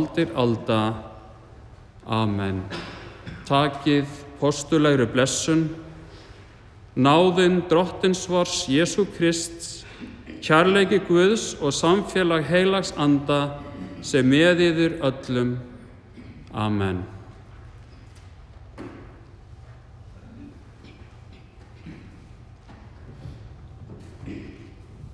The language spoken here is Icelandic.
aldir alda. Amen. Takið postulegri blessun. Náðin Drottins vors Jesú Krists, kærleiki Guðs og samfélag heilags anda sé með yður öllum. Amen.